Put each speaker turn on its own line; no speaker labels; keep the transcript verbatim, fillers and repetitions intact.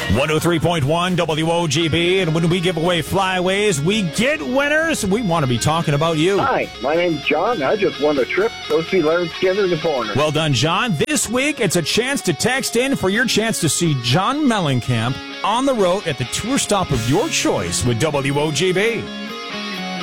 one oh three point one W O G B, and when we give away flyways, we get winners. We want to be talking about you.
Hi, my name's John. I just won a trip. Go see Larry Skinner in the corner.
Well done, John. This week, it's a chance to text in for your chance to see John Mellencamp on the road at the tour stop of your choice with W O G B.